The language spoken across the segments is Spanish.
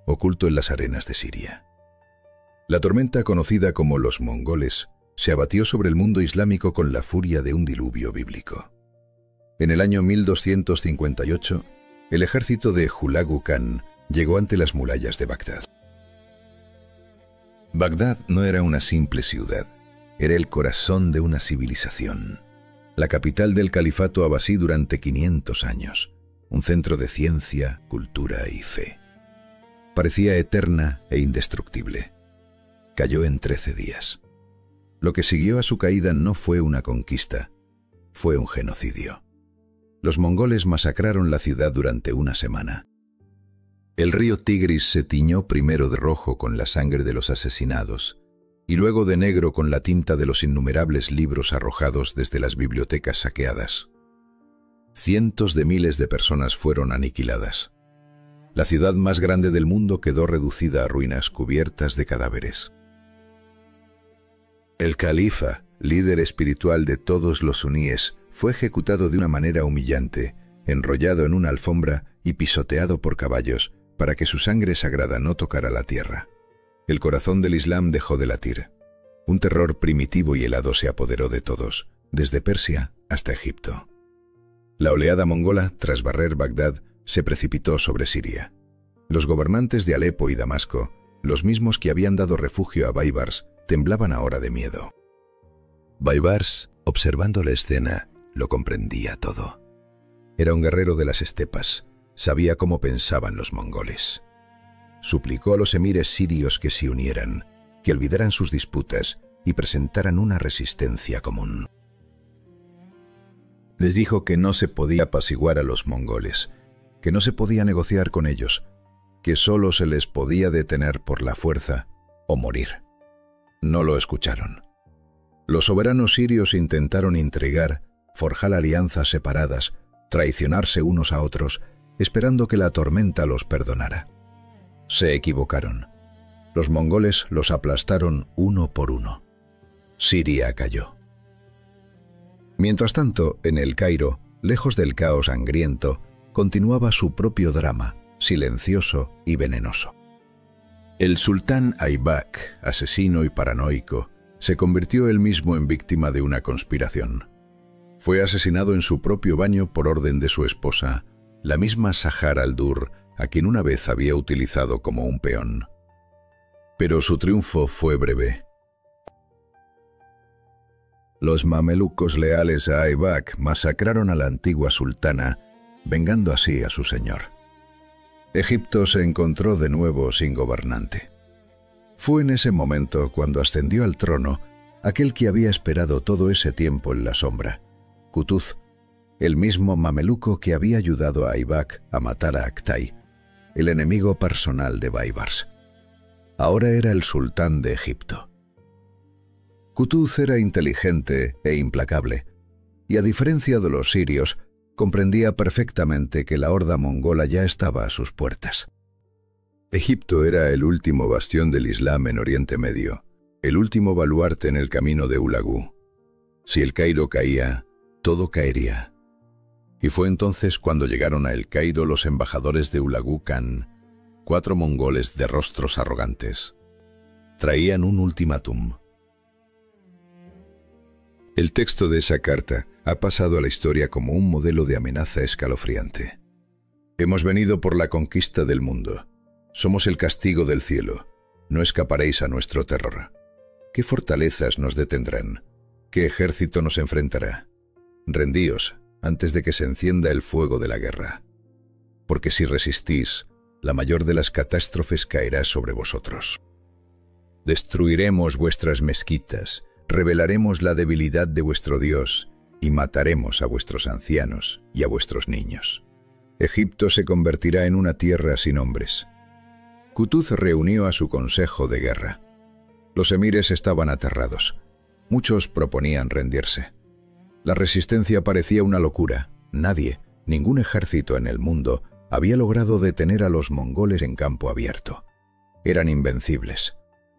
oculto en las arenas de Siria. La tormenta conocida como los mongoles se abatió sobre el mundo islámico con la furia de un diluvio bíblico. En el año 1258, el ejército de Hulagu Khan llegó ante las murallas de Bagdad. Bagdad no era una simple ciudad, era el corazón de una civilización, la capital del califato abasí durante 500 años, un centro de ciencia, cultura y fe. Parecía eterna e indestructible. Cayó en 13 días. Lo que siguió a su caída no fue una conquista, fue un genocidio. Los mongoles masacraron la ciudad durante una semana. El río Tigris se tiñó primero de rojo con la sangre de los asesinados y luego de negro con la tinta de los innumerables libros arrojados desde las bibliotecas saqueadas. Cientos de miles de personas fueron aniquiladas. La ciudad más grande del mundo quedó reducida a ruinas cubiertas de cadáveres. El califa, líder espiritual de todos los suníes, fue ejecutado de una manera humillante, enrollado en una alfombra y pisoteado por caballos, para que su sangre sagrada no tocara la tierra. El corazón del Islam dejó de latir. Un terror primitivo y helado se apoderó de todos, desde Persia hasta Egipto. La oleada mongola, tras barrer Bagdad, se precipitó sobre Siria. Los gobernantes de Alepo y Damasco, los mismos que habían dado refugio a Baibars, temblaban ahora de miedo. Baibars, observando la escena, lo comprendía todo. Era un guerrero de las estepas, sabía cómo pensaban los mongoles. Suplicó a los emires sirios que se unieran, que olvidaran sus disputas y presentaran una resistencia común. Les dijo que no se podía apaciguar a los mongoles, que no se podía negociar con ellos, que solo se les podía detener por la fuerza o morir. No lo escucharon. Los soberanos sirios intentaron intrigar, forjar alianzas separadas, traicionarse unos a otros, esperando que la tormenta los perdonara. Se equivocaron. Los mongoles los aplastaron uno por uno. Siria cayó. Mientras tanto, en el Cairo, lejos del caos sangriento, continuaba su propio drama, silencioso y venenoso. El sultán Aybak, asesino y paranoico, se convirtió él mismo en víctima de una conspiración. Fue asesinado en su propio baño por orden de su esposa, la misma Sahar al-Dur, a quien una vez había utilizado como un peón. Pero su triunfo fue breve. Los mamelucos leales a Aybak masacraron a la antigua sultana, vengando así a su señor. Egipto se encontró de nuevo sin gobernante. Fue en ese momento cuando ascendió al trono aquel que había esperado todo ese tiempo en la sombra, Qutuz, el mismo mameluco que había ayudado a Aybak a matar a Aktay, el enemigo personal de Baibars. Ahora era el sultán de Egipto. Qutuz era inteligente e implacable, y a diferencia de los sirios, comprendía perfectamente que la horda mongola ya estaba a sus puertas. Egipto era el último bastión del Islam en Oriente Medio, el último baluarte en el camino de Hulagu. Si el Cairo caía, todo caería. Y fue entonces cuando llegaron a El Cairo los embajadores de Hulagu Khan, 4 mongoles de rostros arrogantes. Traían un ultimátum. El texto de esa carta ha pasado a la historia como un modelo de amenaza escalofriante. Hemos venido por la conquista del mundo. Somos el castigo del cielo. No escaparéis a nuestro terror. ¿Qué fortalezas nos detendrán? ¿Qué ejército nos enfrentará? Rendíos antes de que se encienda el fuego de la guerra. Porque si resistís, la mayor de las catástrofes caerá sobre vosotros. Destruiremos vuestras mezquitas, revelaremos la debilidad de vuestro Dios y mataremos a vuestros ancianos y a vuestros niños. Egipto se convertirá en una tierra sin hombres. Qutuz reunió a su consejo de guerra. Los emires estaban aterrados. Muchos proponían rendirse. La resistencia parecía una locura. Nadie, ningún ejército en el mundo, había logrado detener a los mongoles en campo abierto. Eran invencibles.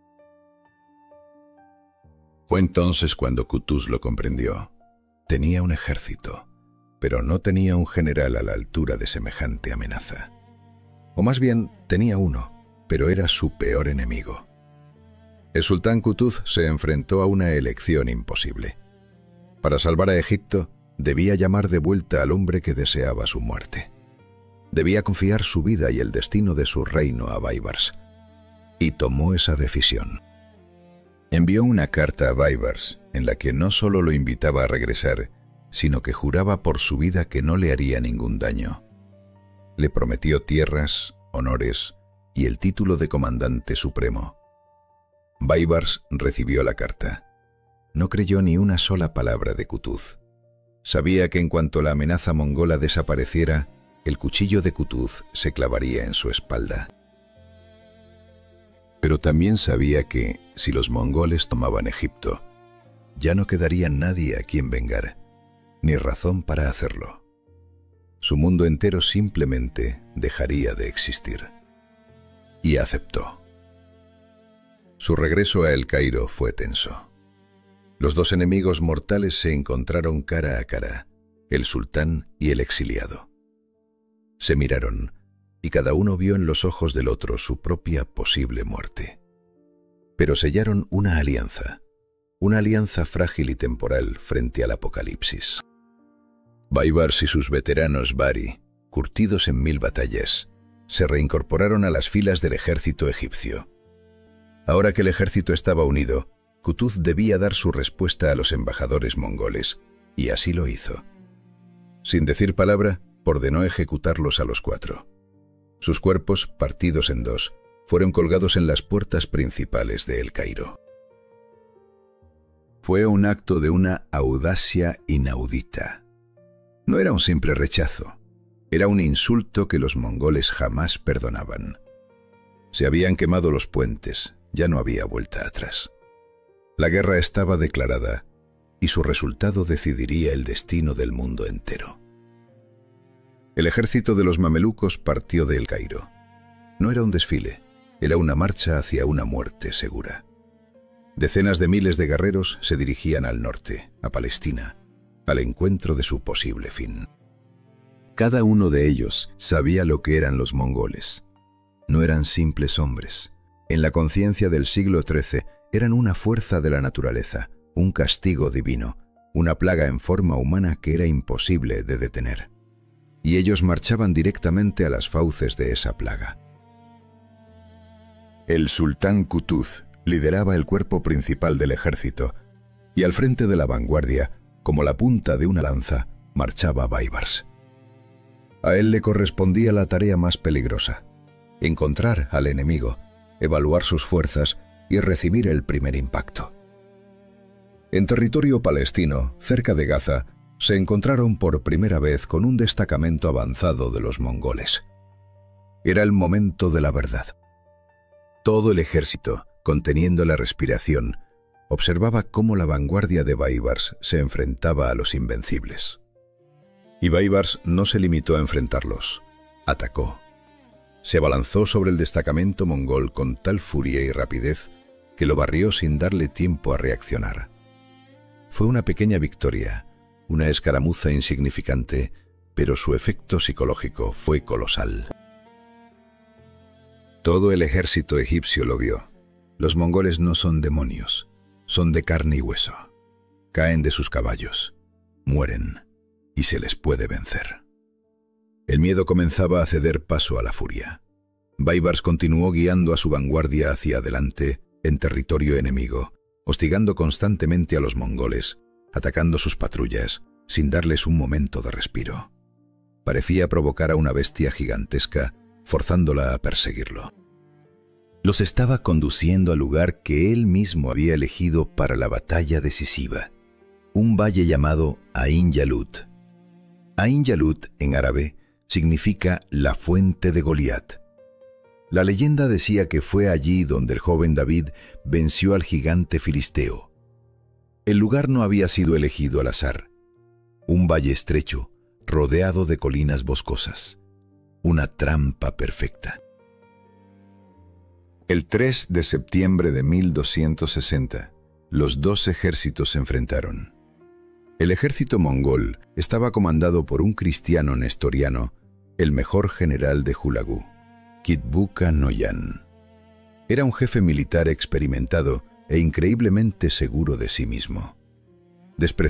Fue entonces cuando Qutuz lo comprendió. Tenía un ejército, pero no tenía un general a la altura de semejante amenaza. O más bien, tenía uno, pero era su peor enemigo. El sultán Qutuz se enfrentó a una elección imposible. Para salvar a Egipto, debía llamar de vuelta al hombre que deseaba su muerte. Debía confiar su vida y el destino de su reino a Baibars. Y tomó esa decisión. Envió una carta a Baibars en la que no solo lo invitaba a regresar, sino que juraba por su vida que no le haría ningún daño. Le prometió tierras, honores y el título de comandante supremo. Baibars recibió la carta. No creyó ni una sola palabra de Qutuz. Sabía que en cuanto la amenaza mongola desapareciera, el cuchillo de Qutuz se clavaría en su espalda. Pero también sabía que, si los mongoles tomaban Egipto, ya no quedaría nadie a quien vengar, ni razón para hacerlo. Su mundo entero simplemente dejaría de existir. Y aceptó. Su regreso a El Cairo fue tenso. Los dos enemigos mortales se encontraron cara a cara, el sultán y el exiliado. Se miraron, y cada uno vio en los ojos del otro su propia posible muerte. Pero sellaron una alianza frágil y temporal frente al apocalipsis. Baibars y sus veteranos Bari, curtidos en 1000 batallas, se reincorporaron a las filas del ejército egipcio. Ahora que el ejército estaba unido, Qutuz debía dar su respuesta a los embajadores mongoles, y así lo hizo. Sin decir palabra, ordenó ejecutarlos a los 4. Sus cuerpos, partidos en 2, fueron colgados en las puertas principales de El Cairo. Fue un acto de una audacia inaudita. No era un simple rechazo, era un insulto que los mongoles jamás perdonaban. Se habían quemado los puentes, ya no había vuelta atrás. La guerra estaba declarada, y su resultado decidiría el destino del mundo entero. El ejército de los mamelucos partió de El Cairo. No era un desfile, era una marcha hacia una muerte segura. Decenas de miles de guerreros se dirigían al norte, a Palestina, al encuentro de su posible fin. Cada uno de ellos sabía lo que eran los mongoles. No eran simples hombres. En la conciencia del siglo XIII eran una fuerza de la naturaleza, un castigo divino, una plaga en forma humana que era imposible de detener. Y ellos marchaban directamente a las fauces de esa plaga. El sultán Qutuz lideraba el cuerpo principal del ejército, y al frente de la vanguardia, como la punta de una lanza, marchaba Baibars. A él le correspondía la tarea más peligrosa: encontrar al enemigo, evaluar sus fuerzas y recibir el primer impacto. En territorio palestino, cerca de Gaza, se encontraron por primera vez con un destacamento avanzado de los mongoles. Era el momento de la verdad. Todo el ejército, conteniendo la respiración, observaba cómo la vanguardia de Baibars se enfrentaba a los invencibles. Y Baibars no se limitó a enfrentarlos, atacó. Se abalanzó sobre el destacamento mongol con tal furia y rapidez que lo barrió sin darle tiempo a reaccionar. Fue una pequeña victoria, una escaramuza insignificante, pero su efecto psicológico fue colosal. Todo el ejército egipcio lo vio. Los mongoles no son demonios, son de carne y hueso. Caen de sus caballos, mueren, y se les puede vencer. El miedo comenzaba a ceder paso a la furia. Baibars continuó guiando a su vanguardia hacia adelante, en territorio enemigo, hostigando constantemente a los mongoles, atacando sus patrullas, sin darles un momento de respiro. Parecía provocar a una bestia gigantesca, forzándola a perseguirlo. Los estaba conduciendo al lugar que él mismo había elegido para la batalla decisiva, un valle llamado Ain Jalut. Ain Jalut, en árabe, significa la fuente de Goliat. La leyenda decía que fue allí donde el joven David venció al gigante filisteo. El lugar no había sido elegido al azar. Un valle estrecho, rodeado de colinas boscosas. Una trampa perfecta. El 3 de septiembre de 1260, los dos ejércitos se enfrentaron. El ejército mongol estaba comandado por un cristiano nestoriano, el mejor general de Hulagu, Kitbuka Noyan. Era un jefe militar experimentado e increíblemente seguro de sí mismo.